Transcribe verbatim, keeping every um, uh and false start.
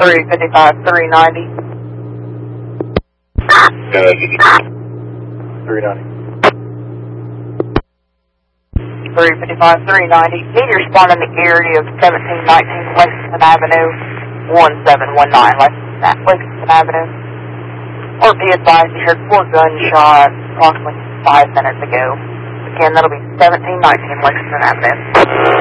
three fifty-five, three ninety. three ninety. three fifty-five, three ninety. Need to respond in the area of seventeen nineteen Lexington Avenue, one seven one nine Lexington Avenue. Or be advised you heard four gunshots approximately five minutes ago. Again, that'll be seventeen nineteen Lexington Avenue.